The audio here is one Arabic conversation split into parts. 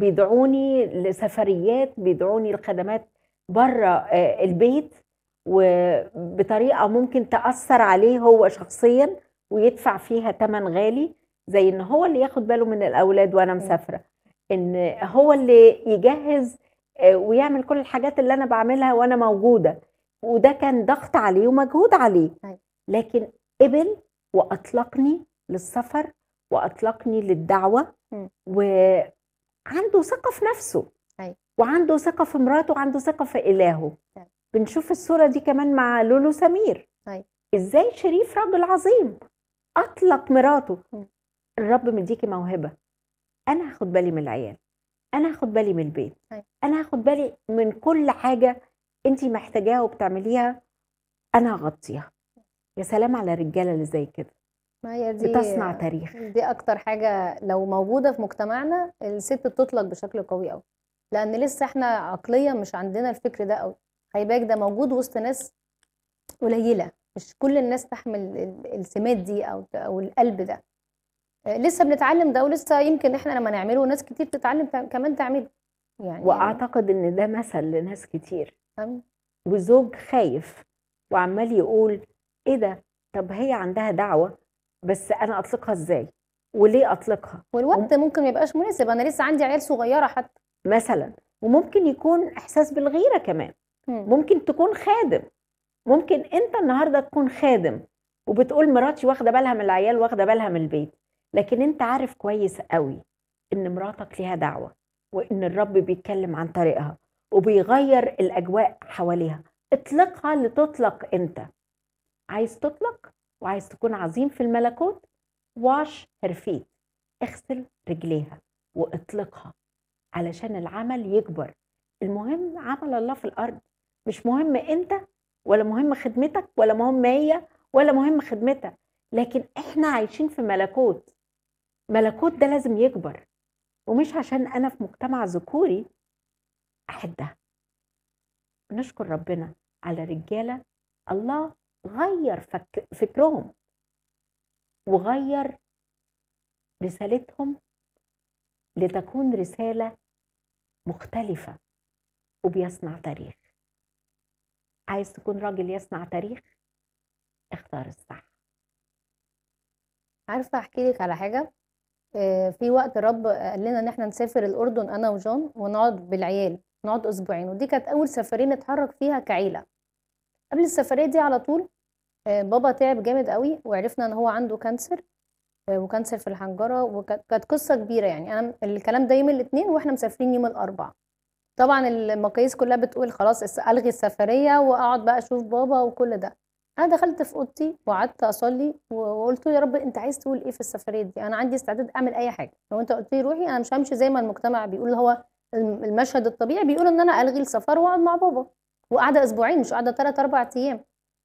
بيدعوني لسفريات، بيدعوني لخدمات بره البيت، وبطريقة ممكن تأثر عليه هو شخصيا ويدفع فيها تمن غالي، زي ان هو اللي ياخد باله من الأولاد وأنا إمم. مسافرة، ان هو اللي يجهز ويعمل كل الحاجات اللي أنا بعملها وأنا موجودة، وده كان ضغط عليه ومجهود عليه، أيوه. لكن قبل وأطلقني للسفر وأطلقني للدعوة، إمم. وعنده ثقة في نفسه أيوه. وعنده ثقة في مراته وعنده ثقة في إلهه. فعلًا. بنشوف الصورة دي كمان مع لولو سمير، أيوه. إزاي شريف راجل عظيم أطلق مراته. إمم. الرب مديكي موهبة، أنا هاخد بالي من العيال، أنا هاخد بالي من البيت، أيوه. أنا هاخد بالي من كل حاجة أنتِ محتاجاها وبتعمليها، أنا هاغطيها. يا سلام على الرجالة اللي زي كده، ما هي بتصنع تاريخ. دي أكتر حاجة لو موجودة في مجتمعنا الست بتطلق بشكل قوي أوي، لأن لسه إحنا عقليًا مش عندنا الفكر ده أوي، خلي بالِك ده موجود وسط ناس قليلة، مش كل الناس تحمل السمات دي أو القلب ده. لسه بنتعلم ده ولسه يمكن إحنا لمّا نعمله ناس كتير تتعلم كمان تعمله، يعني وأعتقد إن ده مثل لناس كتير، فاهمة؟ وزوج خايف وعمال يقول إيه ده؟ طب هي عندها دعوة بس أنا أطلقها إزاي؟ وليه أطلقها؟ والوقت ممكن ما يبقاش مناسب، أنا لسه عندي عيال صغيرة حتى. مثلا، وممكن يكون إحساس بالغيرة كمان، إمم. ممكن تكون خادم، ممكن أنت النهارده تكون خادم وبتقول مراتي واخدة بالها من العيال واخدة بالها من البيت، لكن أنت عارف كويس قوي إن مراتك ليها دعوة وإن الرب بيتكلم عن طريقها وبيغير الأجواء حواليها. اطلقها لتطلق أنت. عايز تطلق وعايز تكون عظيم في الملكوت، واش هير فيت، اغسل رجليها واطلقها علشان العمل يكبر. المهم عمل الله في الأرض، مش مهم أنت ولا مهم خدمتك ولا مهم هي ولا مهم خدمتها، لكن إحنا عايشين في ملكوت، ملكوت ده لازم يكبر، ومش عشان أنا في مجتمع ذكوري أحدها. نشكر ربنا على رجالة الله غير فكرهم وغير رسالتهم لتكون رسالة مختلفة وبيصنع تاريخ. عايز تكون راجل يصنع تاريخ؟ اختار الصح. عارفة أحكي لِك على حاجة؟ في وقت الرب قال لنا إن إحنا نسافر الأردن أنا وجون ونقعد بالعيال، نقعد أسبوعين، ودي كانت أول سفرية نتحرك فيها كعيلة. قبل السفرية دي على طول بابا تعب جامد أوي وعرفنا إن هو عنده كانسر، وكانسر في الحنجرة كانت قصة كبيرة يعني. أنا الكلام ده يوم الاثنين وإحنا مسافرين يوم الأربعاء. طبعًا المقاييس كلها بتقول خلاص ألغي السفرية وأقعد بقى أشوف بابا وكل ده. أنا دخلت في أوضتي وقعدت أصلي وقُلت له: "يا رب أنت عايز تقول إيه في السفرية دي؟ أنا عندي استعداد أعمل أي حاجة، لو أنت قُلت لي روحي أنا مش هامشي زي ما المجتمع بيقول اللي هو المشهد الطبيعي بيقول إن أنا ألغي السفر وأقعد مع بابا." وقاعدة أسبوعين مش قاعدة 3، 4 أيام.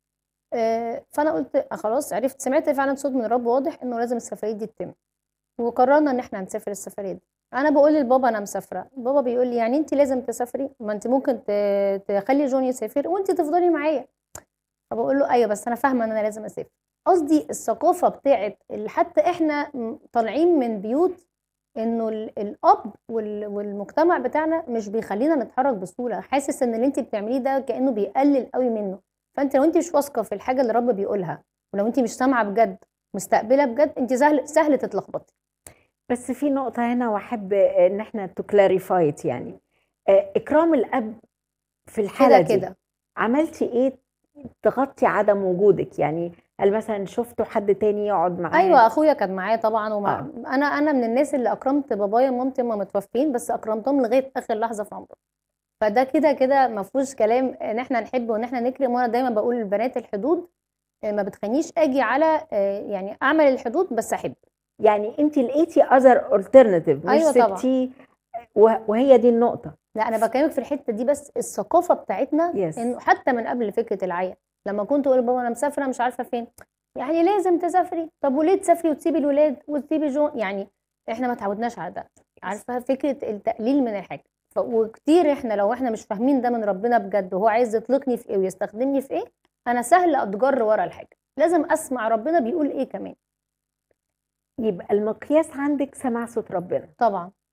فأنا قُلت خلاص سمعت فعلًا صوت من الرب واضح إنه لازم السفرية دي تتم. وقررنا إن إحنا هنسافر السفرية دي. أنا باقول لبابا أنا مسافرة، بابا بيقول لي: "يعني أنتِ لازم تسافري؟ ما أنتِ ممكن تخلّي جون يسافر وأنتِ تفضلي معايا." فباقول له: "أيوه بس أنا فاهمة إن أنا لازم أسافر." قصدي الثقافة بتاعة حتى إحنا طالعين من بيوت إنه الأب والمجتمع بتاعنا مش بيخلّينا نتحرك بسهولة، حاسس إن اللي أنتِ بتعمليه ده كإنه بيقلل أوي منه. فأنتِ لو أنتِ مش واثقة في الحاجة اللي الرب بيقولها، ولو أنتِ مش سامعة بجد، مستقبلة بجد، أنتِ سهل تتلخبطي. بس في نقطة هنا وأحب إن إحنا to clarify it يعني، إكرام الأب في كده، الحالة دي كده. عملتِ إيه تغطي عدم وجودِك؟ يعني هل مثلًا شُفتوا حد تاني يقعد معاه؟ أيوه، أخويا كان معايا طبعًا آه، أنا من الناس اللي أكرمت بابايا ومامتي هُم متوفيين، بس أكرمتهم لغاية آخر لحظة في عمرهم. فده كده، كده ما فيهوش كلام إن إحنا نحب وإن إحنا نكرم، وأنا دايمًا باقول للبنات الحدود ما بتخلّينيش آجي على يعني أعمل الحدود بس أحب. يعني أنتِ لقيتِ other alternative مش أيوه طبعًا. سِبتيه، وهي دي النقطة. لأ أنا باكلمِك في الحتة دي بس الثقافة بتاعتنا yes. إنه حتى من قبل فكرة العيا، لمّا كنت أقول لبابا أنا مسافرة مش عارفة فين، يعني لازم تسافري، طب وليه تسافري وتسيبي الولاد وتسيبي يعني إحنا ما اتعودناش على ده، عارفة فكرة التقليل من الحاجة. وكتير إحنا لو إحنا مش فاهمين ده من ربنا بجد وهو عايز يطلقني في إيه ويستخدمني في إيه، أنا سهل أتجر ورا الحاجة، لازم أسمع ربنا بيقول إيه كمان. يبقى المقياس عندِك سماع صوت ربنا. طبعًا.